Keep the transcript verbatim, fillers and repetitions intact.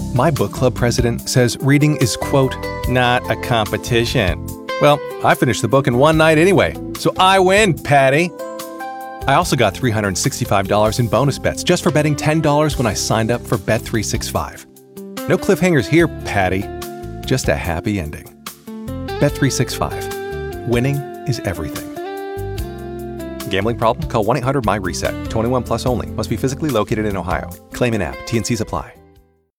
My book club president says reading is, quote, not a competition. Well, I finished the book in one night anyway, so I win, Patty. I also got three hundred sixty-five dollars in bonus bets just for betting ten dollars when I signed up for Bet three sixty-five. No cliffhangers here, Patty. Just a happy ending. Bet three sixty-five. Winning is everything. Gambling problem? Call one eight hundred my reset. twenty-one plus only. Must be physically located in Ohio. Claim in app. T and Cs apply.